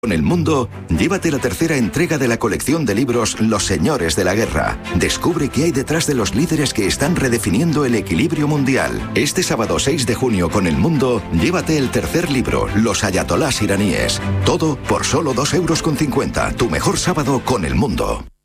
Con El Mundo, llévate la tercera entrega de la colección de libros Los Señores de la Guerra. Descubre qué hay detrás de los líderes que están redefiniendo el equilibrio mundial. Este sábado 6 de junio con El Mundo, llévate el tercer libro, Los Ayatolás iraníes. Todo por solo 2,50 €. Tu mejor sábado con El Mundo.